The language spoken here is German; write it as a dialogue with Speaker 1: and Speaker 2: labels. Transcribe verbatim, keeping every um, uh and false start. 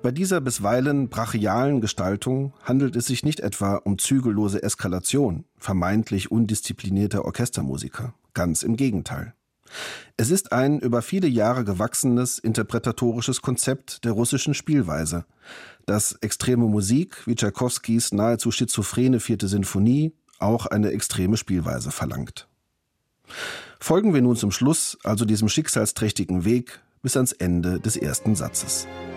Speaker 1: Bei dieser bisweilen brachialen Gestaltung handelt es sich nicht etwa um zügellose Eskalation vermeintlich undisziplinierter Orchestermusiker. Ganz im Gegenteil. Es ist ein über viele Jahre gewachsenes interpretatorisches Konzept der russischen Spielweise, das extreme Musik wie Tschaikowskis nahezu schizophrene vierte Sinfonie auch eine extreme Spielweise verlangt. Folgen wir nun zum Schluss also diesem schicksalsträchtigen Weg bis ans Ende des ersten Satzes.